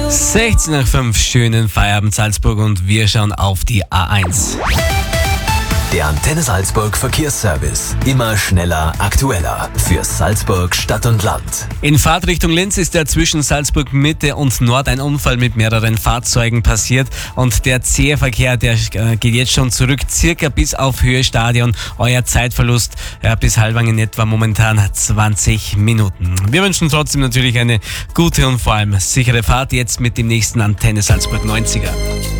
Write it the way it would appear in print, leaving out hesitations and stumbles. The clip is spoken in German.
16 nach 5, schönen Feierabend Salzburg und wir schauen auf die A1. Der Antenne Salzburg Verkehrsservice. Immer schneller, aktueller. Für Salzburg Stadt und Land. In Fahrtrichtung Linz ist ja zwischen Salzburg Mitte und Nord ein Unfall mit mehreren Fahrzeugen passiert und der zähe Verkehr, der geht jetzt schon zurück, circa bis auf Höhe Stadion. Euer Zeitverlust bis Halbang in etwa momentan 20 Minuten. Wir wünschen trotzdem natürlich eine gute und vor allem sichere Fahrt jetzt mit dem nächsten Antenne Salzburg 90er.